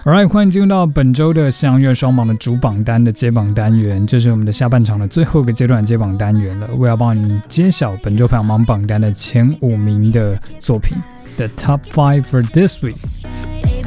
Alright， 欢迎进入到本周的西洋乐双榜的主榜单的揭榜单元，这是我们的下半场的最后一个阶段的揭榜单元了。我要帮你揭晓本周排行榜榜单的前5名的作品。The top 5 for this week